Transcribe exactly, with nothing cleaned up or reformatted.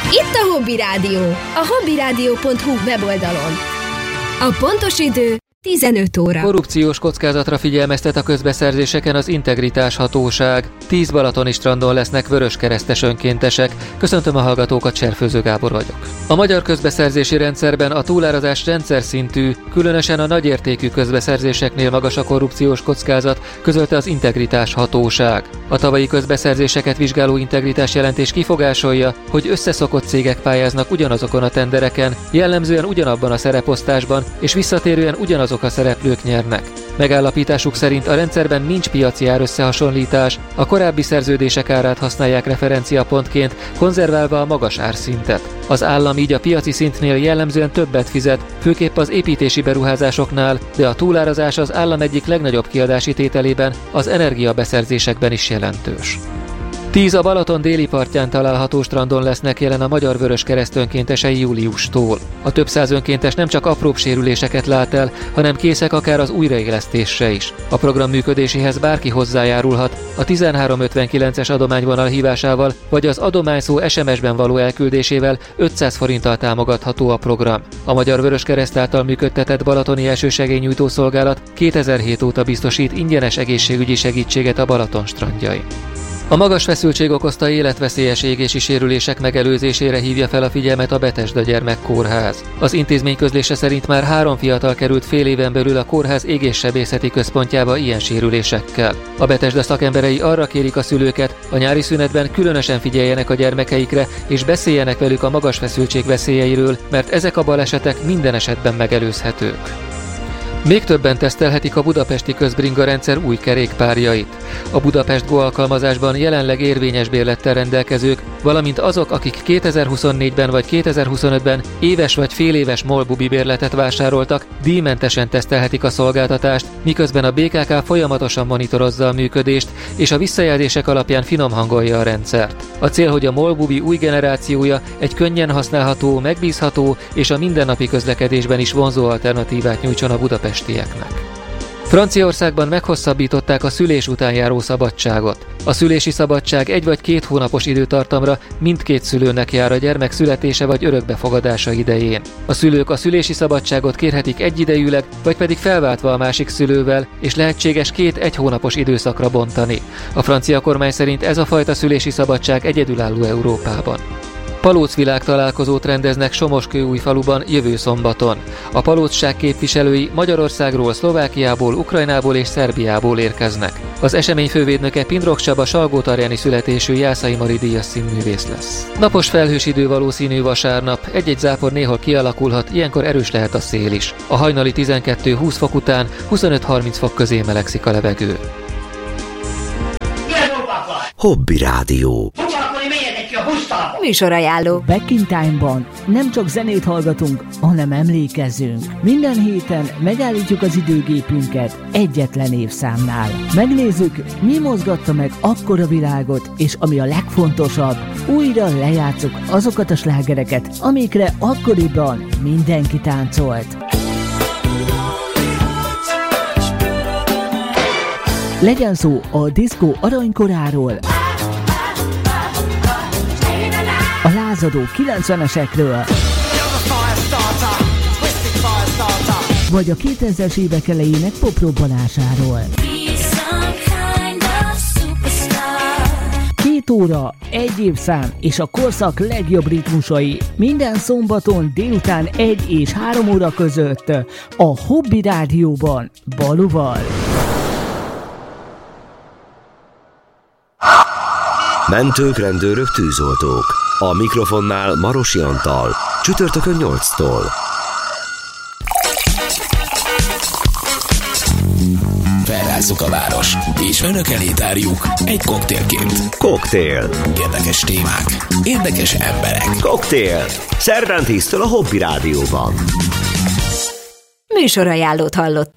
Itt a Hobby Rádió, a hobbyrádió pont hu weboldalon. A pontos idő tizenöt óra. Korrupciós kockázatra figyelmeztet a közbeszerzéseken az Integritás Hatóság. Tíz balatoni strandon lesznek vöröskeresztes önkéntesek. Köszöntöm a hallgatókat, Cserfőző Gábor vagyok. A magyar közbeszerzési rendszerben a túlárazás rendszer szintű, különösen a nagyértékű közbeszerzéseknél magas a korrupciós kockázat, közölte az Integritás Hatóság. A tavalyi közbeszerzéseket vizsgáló integritás jelentés kifogásolja, hogy összeszokott cégek pályáznak ugyanazokon a tendereken, jellemzően ugyanabban a szereposztásban, és visszatérően ugyanazok a szereplők nyernek. Megállapításuk szerint a rendszerben nincs piaci árösszehasonlítás, a korábbi szerződések árát használják referenciapontként, konzerválva a magas árszintet. Az állam így a piaci szintnél jellemzően többet fizet, főképp az építési beruházásoknál, de a túlárazás az állam egyik legnagyobb kiadási tételében, az energiabeszerzésekben is jelentős. Tíz a Balaton déli partján található strandon lesznek jelen a Magyar Vöröskereszt önkéntesei júliustól. A több száz önkéntes nem csak apróbb sérüléseket lát el, hanem készek akár az újraélesztésre is. A program működéséhez bárki hozzájárulhat, a tizenhárom ötvenkilences adományvonal hívásával vagy az adományszó es em es-ben való elküldésével ötszáz forinttal támogatható a program. A Magyar Vöröskereszt által működtetett balatoni elsősegélynyújtó szolgálat kétezer-hét óta biztosít ingyenes egészségügyi segítséget a Balaton strandjain. A magas feszültség okozta életveszélyes égési sérülések megelőzésére hívja fel a figyelmet a Betesda Gyermekkórház. Az intézmény közlése szerint már három fiatal került fél éven belül a kórház égéssebészeti központjába ilyen sérülésekkel. A Betesda szakemberei arra kérik a szülőket, a nyári szünetben különösen figyeljenek a gyermekeikre, és beszéljenek velük a magas feszültség veszélyeiről, mert ezek a balesetek minden esetben megelőzhetők. Még többen tesztelhetik a budapesti közbringa rendszer új kerékpárjait. A Budapest Go alkalmazásban jelenleg érvényes bérlettel rendelkezők, valamint azok, akik kétezer-huszonnégyben vagy kétezer-huszonötben éves vagy féléves MOL-bubi bérletet vásároltak, díjmentesen tesztelhetik a szolgáltatást, miközben a bé ká ká folyamatosan monitorozza a működést, és a visszajelzések alapján finomhangolja a rendszert. A cél, hogy a MOL-bubi új generációja egy könnyen használható, megbízható és a mindennapi közlekedésben is vonzó alternatívát nyújtson a budapestieknek. Franciaországban meghosszabbították a szülés után járó szabadságot. A szülési szabadság egy vagy két hónapos időtartamra mindkét szülőnek jár a gyermek születése vagy örökbefogadása idején. A szülők a szülési szabadságot kérhetik egyidejűleg, vagy pedig felváltva a másik szülővel, és lehetséges két egy hónapos időszakra bontani. A francia kormány szerint ez a fajta szülési szabadság egyedülálló Európában. Palóc világtalálkozót rendeznek Somoskőújfaluban jövő szombaton. A palócság képviselői Magyarországról, Szlovákiából, Ukrajnából és Szerbiából érkeznek. Az esemény fővédnöke Pindrok Csaba salgótarjáni születésű Jászai Mari díjas színművész lesz. Napos felhős idő valószínű vasárnap, egy-egy zápor néhol kialakulhat, ilyenkor erős lehet a szél is. A hajnali tizenkettő-húsz fok után huszonöt-harminc fok közé melegszik a levegő. Hobby Rádió. Műsorajánló. Back in Time-ban nem csak zenét hallgatunk, hanem emlékezünk. Minden héten megállítjuk az időgépünket egyetlen évszámnál. Megnézzük, mi mozgatta meg akkora világot, és ami a legfontosabb, újra lejátszuk azokat a slágereket, amikre akkoriban mindenki táncolt. Legyen szó a diszkó aranykoráról, a lázadó kilencvenesekről, vagy a kétezres évek elejének poprobbanásáról. Két óra, egy évszám és a korszak legjobb ritmusai minden szombaton délután egy és három óra között a Hobby Rádióban Balúval. Mentők, rendőrök, tűzoltók. A mikrofonnál Marosi Antal. Csütörtökön nyolctól. Felrázzuk a város, és önök elé tárjuk egy koktélként. Koktél. Érdekes témák, érdekes emberek. Koktél. Szerdán tíztől a Hobby Rádióban. Műsorajánlót hallott.